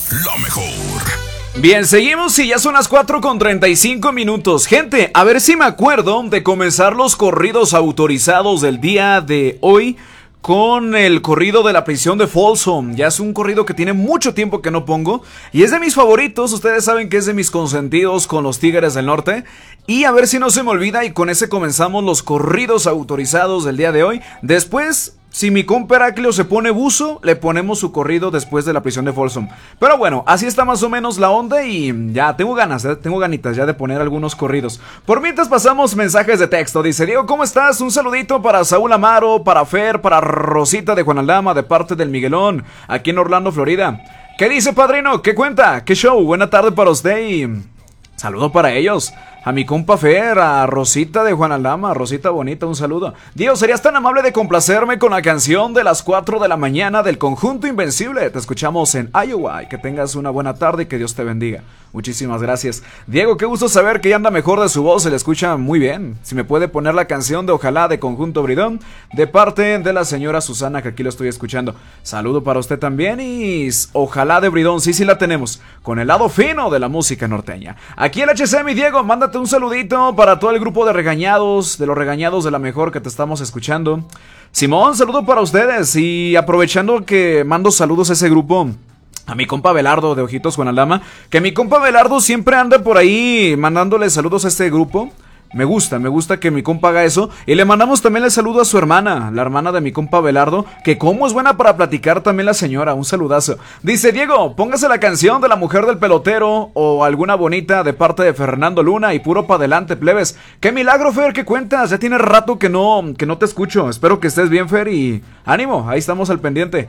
la mejor. Bien, seguimos y ya son las 4:35 minutos. Gente, a ver si me acuerdo de comenzar los corridos autorizados del día de hoy con el corrido de la prisión de Folsom. Ya es un corrido que tiene mucho tiempo que no pongo y es de mis favoritos. Ustedes saben que es de mis consentidos con los Tigres del Norte. Y a ver si no se me olvida y con ese comenzamos los corridos autorizados del día de hoy. Después, si mi compa Heraclio se pone buzo, le ponemos su corrido después de la prisión de Folsom. Pero bueno, así está más o menos la onda y ya tengo ganas, tengo ganitas ya de poner algunos corridos. Por mientras pasamos mensajes de texto. Dice: Diego, ¿cómo estás? Un saludito para Saúl Amaro, para Fer, para Rosita de Juan Aldama, de parte del Miguelón, aquí en Orlando, Florida. ¿Qué dice, padrino? ¿Qué cuenta? ¿Qué show? Buena tarde para usted y saludo para ellos. A mi compa Fer, a Rosita de Juan Aldama, Rosita bonita, un saludo. Diego, ¿serías tan amable de complacerme con la canción de las 4 de la mañana del Conjunto Invencible? Te escuchamos en Iowa y que tengas una buena tarde y que Dios te bendiga. Muchísimas gracias. Diego, qué gusto saber que ya anda mejor de su voz, se le escucha muy bien. Si me puede poner la canción de Ojalá de Conjunto Bridón, de parte de la señora Susana, que aquí lo estoy escuchando. Saludo para usted también y Ojalá de Bridón, sí la tenemos, con el lado fino de la música norteña. Aquí el HC, mi Diego, mándate un saludito para todo el grupo de regañados, de los regañados de la mejor que te estamos escuchando. Simón, saludo para ustedes y aprovechando que mando saludos a ese grupo, a mi compa Belardo de Ojitos Juan Aldama, que mi compa Belardo siempre anda por ahí mandándole saludos a este grupo. Me gusta que mi compa haga eso. Y le mandamos también el saludo a su hermana, la hermana de mi compa Belardo, que como es buena para platicar también la señora. Un saludazo. Dice: Diego, póngase la canción de La Mujer del Pelotero o alguna bonita de parte de Fernando Luna y puro pa' adelante, plebes. Qué milagro, Fer, ¿qué cuentas? Ya tiene rato que no te escucho. Espero que estés bien, Fer, y ánimo, ahí estamos al pendiente.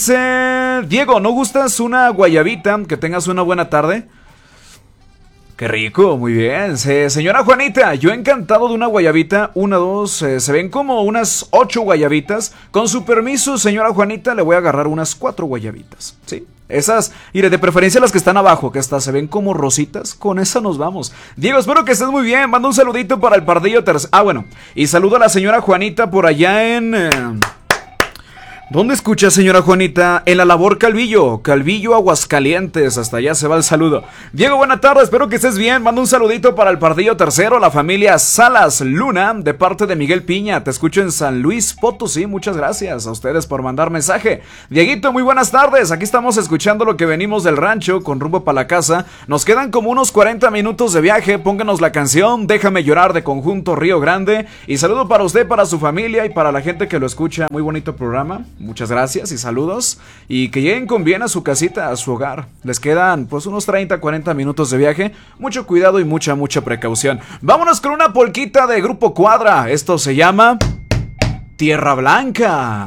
Dice: Diego, ¿no gustas una guayabita? Que tengas una buena tarde. Qué rico, muy bien. Señora Juanita, yo encantado de una guayabita. 1, 2, se ven como unas 8 guayabitas. Con su permiso, señora Juanita, le voy a agarrar unas 4 guayabitas. Sí, esas, mire, de preferencia las que están abajo, que hasta se ven como rositas. Con esa nos vamos. Diego, espero que estés muy bien. Mando un saludito para el Pardillo tercero. Ah, bueno, y saludo a la señora Juanita por allá en... ¿Dónde escucha, señora Juanita? En la labor Calvillo, Aguascalientes. Hasta allá se va el saludo. Diego, buena tarde, espero que estés bien. Mando un saludito para el Pardillo tercero, la familia Salas Luna, de parte de Miguel Piña. Te escucho en San Luis Potosí. Muchas gracias a ustedes por mandar mensaje. Dieguito, muy buenas tardes. Aquí estamos escuchando lo que venimos del rancho con rumbo para la casa. Nos quedan como unos 40 minutos de viaje. Pónganos la canción Déjame Llorar de Conjunto Río Grande. Y saludo para usted, para su familia y para la gente que lo escucha. Muy bonito programa. Muchas gracias y saludos. Y que lleguen con bien a su casita, a su hogar. Les quedan pues unos 30-40 minutos de viaje. Mucho cuidado y mucha precaución. Vámonos con una polquita de Grupo Cuadra. Esto se llama Tierra Blanca.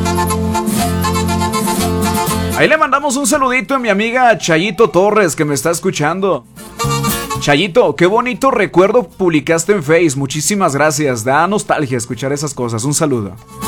Ahí le mandamos un saludito a mi amiga Chayito Torres, que me está escuchando. Chayito, qué bonito recuerdo publicaste en Face. Muchísimas gracias. Da nostalgia escuchar esas cosas. Un saludo.